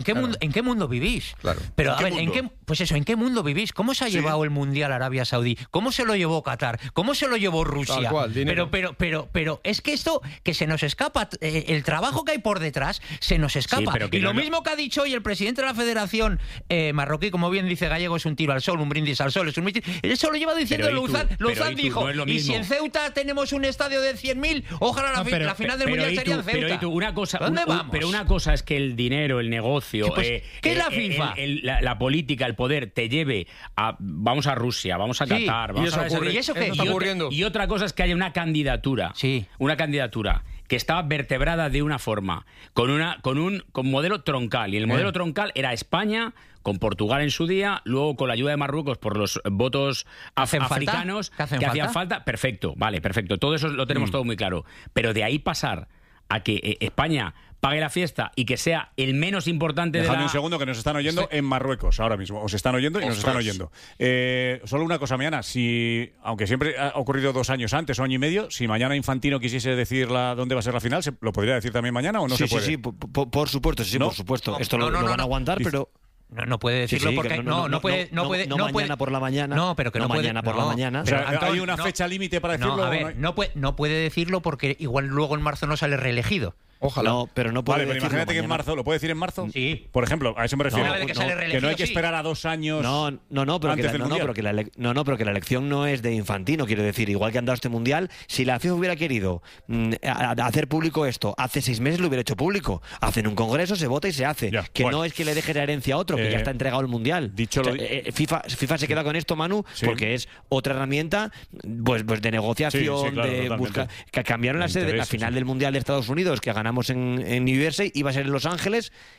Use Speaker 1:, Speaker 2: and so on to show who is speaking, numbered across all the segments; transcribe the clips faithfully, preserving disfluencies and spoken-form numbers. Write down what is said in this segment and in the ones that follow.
Speaker 1: ¿En qué,
Speaker 2: claro.
Speaker 1: mundo, ¿En qué mundo vivís?
Speaker 2: Claro.
Speaker 1: Pero
Speaker 2: ¿En
Speaker 1: a
Speaker 2: qué
Speaker 1: ver,
Speaker 2: mundo?
Speaker 1: ¿en qué, pues eso, ¿en qué mundo vivís? ¿Cómo se ha
Speaker 2: Sí.
Speaker 1: llevado el Mundial Arabia Saudí? ¿Cómo se lo llevó Qatar? ¿Cómo se lo llevó Rusia?
Speaker 2: Tal cual, dinero.
Speaker 1: pero, pero, pero, pero es que esto que se nos escapa, eh, el trabajo que hay por detrás se nos escapa.
Speaker 3: Sí, pero que
Speaker 1: y
Speaker 3: no
Speaker 1: lo
Speaker 3: lo-
Speaker 1: mismo que ha dicho hoy el presidente de la Federación eh, marroquí, como bien dice Gallego, es un tiro al sol, un brindis al sol, es un mitin. Eso lo lleva diciendo
Speaker 3: Pero, ¿y tú?
Speaker 1: Luzán.
Speaker 3: Pero,
Speaker 1: Luzán
Speaker 3: ¿y tú?
Speaker 1: dijo,
Speaker 3: No es lo
Speaker 1: y si
Speaker 3: mismo.
Speaker 1: en Ceuta tenemos un estadio de cien mil, ojalá la,
Speaker 4: No,
Speaker 1: fi-
Speaker 4: pero-
Speaker 1: la final del
Speaker 3: Pero,
Speaker 1: Mundial
Speaker 3: ¿y
Speaker 1: sería
Speaker 3: tú?
Speaker 1: en Ceuta.
Speaker 3: Pero, ¿y tú? Una cosa,
Speaker 1: ¿Dónde
Speaker 3: un- un-
Speaker 1: vamos?
Speaker 3: pero una cosa es que el dinero, el negocio,
Speaker 1: Sí, pues,
Speaker 3: eh,
Speaker 1: ¿qué es la
Speaker 3: eh,
Speaker 1: FIFA?
Speaker 3: el- el- la, la política, el poder te lleve a vamos a Rusia, vamos a
Speaker 1: Sí,
Speaker 3: Qatar,
Speaker 1: y
Speaker 3: vamos
Speaker 2: eso
Speaker 3: a
Speaker 2: ocurre.
Speaker 1: ¿Y eso qué?
Speaker 2: Eso está
Speaker 3: y, otra,
Speaker 2: ocurriendo.
Speaker 3: y otra cosa es que haya una candidatura,
Speaker 1: Sí.
Speaker 3: una candidatura que estaba vertebrada de una forma, con una con un con modelo troncal, y el modelo
Speaker 1: Eh.
Speaker 3: troncal era España con Portugal en su día, luego con la ayuda de Marruecos por los votos af-
Speaker 1: ¿Hacen falta?
Speaker 3: africanos
Speaker 1: ¿Que hacen
Speaker 3: que hacían
Speaker 1: falta?
Speaker 3: falta, perfecto, vale, perfecto, todo eso lo tenemos todo muy claro, pero de ahí pasar a que eh, España pague la fiesta y que sea el menos importante de
Speaker 5: Dejadme
Speaker 3: la...
Speaker 5: un segundo que nos están oyendo en Marruecos ahora mismo. Os están oyendo y nos están
Speaker 2: Ostras.
Speaker 5: oyendo. Eh, solo una cosa, mañana. Si, aunque siempre ha ocurrido dos años antes o año y medio, si mañana Infantino quisiese decir la, dónde va a ser la final, ¿se, ¿lo podría decir también mañana o no
Speaker 6: sí,
Speaker 5: se puede?
Speaker 6: sí, sí, por, por- por supuesto, sí, sí,
Speaker 5: ¿No?
Speaker 6: por supuesto.
Speaker 1: No,
Speaker 6: Esto
Speaker 1: no,
Speaker 6: lo,
Speaker 1: no,
Speaker 6: lo
Speaker 1: no,
Speaker 6: van a
Speaker 1: no.
Speaker 6: aguantar,
Speaker 5: Dice-
Speaker 6: pero...
Speaker 1: No, no puede
Speaker 6: Sí,
Speaker 1: decirlo
Speaker 6: sí, que
Speaker 1: porque no, no, puede, no, puede,
Speaker 6: no
Speaker 1: no
Speaker 6: mañana
Speaker 1: puede-
Speaker 6: por la mañana.
Speaker 1: No, pero que no,
Speaker 6: No
Speaker 1: puede,
Speaker 6: mañana por la
Speaker 1: no.
Speaker 6: mañana.
Speaker 5: O sea,
Speaker 1: Pero, Antón,
Speaker 5: ¿hay una
Speaker 1: no.
Speaker 5: fecha límite para decirlo?
Speaker 1: No, a
Speaker 5: o
Speaker 1: ver,
Speaker 5: no hay?
Speaker 1: no puede, no puede decirlo porque igual luego en marzo no sale reelegido.
Speaker 2: Ojalá.
Speaker 6: No, pero no puede
Speaker 5: Vale, pero
Speaker 6: decirlo
Speaker 5: imagínate que en
Speaker 6: mañana.
Speaker 5: marzo, ¿lo puede decir en marzo?
Speaker 1: Sí.
Speaker 5: Por ejemplo, a eso me refiero.
Speaker 1: Una vez que sale
Speaker 5: que
Speaker 1: reelegido,
Speaker 5: no hay que
Speaker 1: sí.
Speaker 5: esperar a dos años.
Speaker 6: No, no, no, pero que
Speaker 5: antes
Speaker 6: la,
Speaker 5: del
Speaker 6: no, no,
Speaker 5: Mundial.
Speaker 6: pero que la ele- no, no, pero que la elección no es de Infantino, quiero decir, igual que han dado este mundial, si la FIFA hubiera querido mm, a- a- hacer público esto, hace seis meses lo hubiera hecho público. Hacen un congreso, se vota y se hace.
Speaker 5: Ya,
Speaker 6: que
Speaker 5: bueno.
Speaker 6: no es que le deje la herencia a otro, que
Speaker 5: Eh,
Speaker 6: ya está entregado el mundial.
Speaker 5: dicho
Speaker 6: O sea,
Speaker 5: lo di-
Speaker 6: eh, FIFA, FIFA se queda con esto, Manu,
Speaker 5: Sí.
Speaker 6: porque es otra herramienta pues, pues de negociación,
Speaker 5: Sí, sí, claro,
Speaker 6: de
Speaker 5: totalmente.
Speaker 6: buscar. Que cambiaron la
Speaker 5: De
Speaker 6: sede, la
Speaker 5: intereses,
Speaker 6: final
Speaker 5: sí.
Speaker 6: del mundial de Estados Unidos, que ganamos en, en New Jersey, iba a ser en Los Ángeles.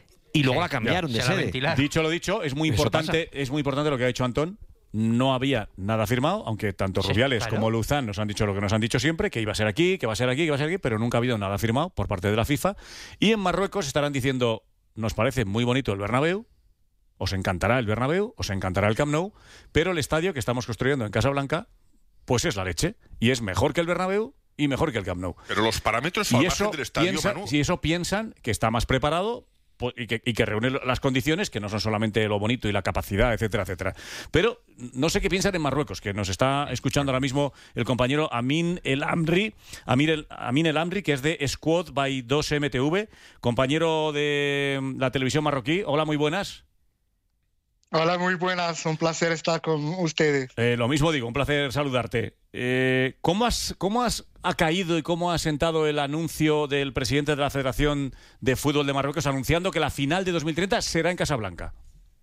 Speaker 6: Y luego
Speaker 1: Sí,
Speaker 6: la cambiaron
Speaker 1: ya,
Speaker 6: de
Speaker 1: se la
Speaker 6: sede.
Speaker 1: ventilaron.
Speaker 5: Dicho lo dicho, es muy
Speaker 6: Eso
Speaker 5: importante, es muy importante lo que ha dicho Antón. No había nada firmado, aunque tanto
Speaker 1: Sí,
Speaker 5: Rubiales
Speaker 1: claro.
Speaker 5: como Luzán nos han dicho lo que nos han dicho siempre, que iba a ser aquí, que va a ser aquí, que va a ser aquí, pero nunca ha habido nada firmado por parte de la FIFA. Y en Marruecos estarán diciendo, nos parece muy bonito el Bernabéu, os encantará el Bernabéu, os encantará el Camp Nou, pero el estadio que estamos construyendo en Casablanca, pues es la leche. Y es mejor que el Bernabéu y mejor que el Camp Nou.
Speaker 7: Pero los parámetros
Speaker 5: Y
Speaker 7: al
Speaker 5: eso,
Speaker 7: margen del estadio,
Speaker 5: piensa-
Speaker 7: Manu.
Speaker 5: si eso piensan que está más preparado po- y que, y que reúne las condiciones, que no son solamente lo bonito y la capacidad, etcétera, etcétera. Pero no sé qué piensan en Marruecos, que nos está escuchando ahora mismo el compañero Amin El Amri, Amin El, Amin El Amri, que es de Squad by dos M T V, compañero de la televisión marroquí. Hola, muy buenas.
Speaker 8: Hola, muy buenas, un placer estar con ustedes.
Speaker 5: Eh, lo mismo digo, un placer saludarte. Eh, ¿Cómo has, cómo has ha caído y cómo ha sentado el anuncio del presidente de la Federación de Fútbol de Marruecos anunciando que la final de dos mil treinta será en Casablanca?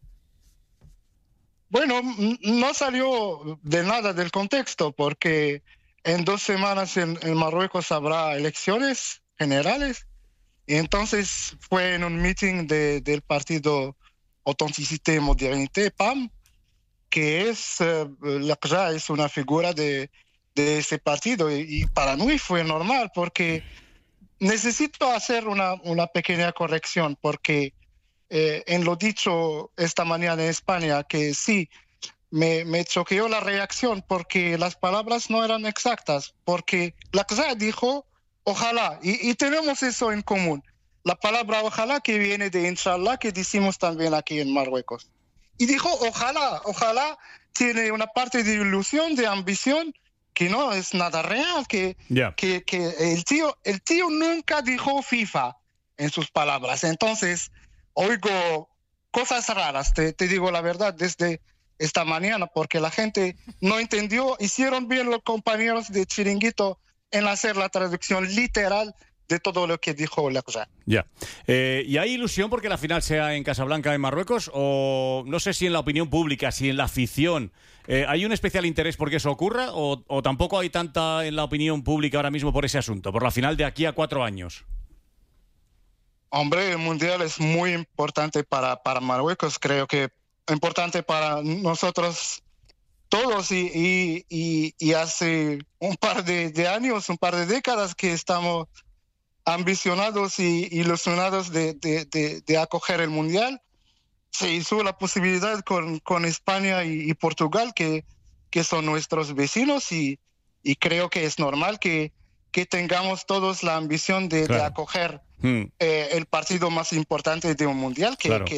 Speaker 8: Bueno, m- no salió de nada del contexto porque en dos semanas en, en Marruecos habrá elecciones generales y entonces fue en un meeting de- del partido Authenticité y Modernité, P A M, que es, eh, Lakja es una figura de, de ese partido y, y para mí fue normal porque necesito hacer una, una pequeña corrección porque eh, en lo dicho esta mañana en España que sí, me, me choqueó la reacción porque las palabras no eran exactas, porque Lakja dijo ojalá y, y tenemos eso en común. La palabra ojalá que viene de inshallah que decimos también aquí en Marruecos. Y dijo ojalá, ojalá tiene una parte de ilusión, de ambición, que no es nada real, que,
Speaker 5: Ya.
Speaker 8: que, que el tío, el tío nunca dijo FIFA en sus palabras. Entonces, oigo cosas raras, te, te digo la verdad, desde esta mañana, porque la gente no entendió, hicieron bien los compañeros de Chiringuito en hacer la traducción literal de todo lo que dijo Lakja.
Speaker 5: Ya. Eh, ¿Y hay ilusión porque la final sea en Casablanca, en Marruecos? O no sé si en la opinión pública, si en la afición, eh, ¿hay un especial interés porque eso ocurra? O, ¿O tampoco hay tanta en la opinión pública ahora mismo por ese asunto, por la final de aquí a cuatro años?
Speaker 8: Hombre, el Mundial es muy importante para, para Marruecos, creo que importante para nosotros todos y, y, y, y hace un par de, de años, un par de décadas que estamos ambicionados y ilusionados de, de, de, de acoger el Mundial. Se hizo la posibilidad con, con España y, y Portugal, que, que son nuestros vecinos, y, y creo que es normal que, que tengamos todos la ambición de,
Speaker 5: Claro.
Speaker 8: de acoger
Speaker 5: Hmm.
Speaker 8: eh, el partido más importante de un mundial, que,
Speaker 5: Claro.
Speaker 8: que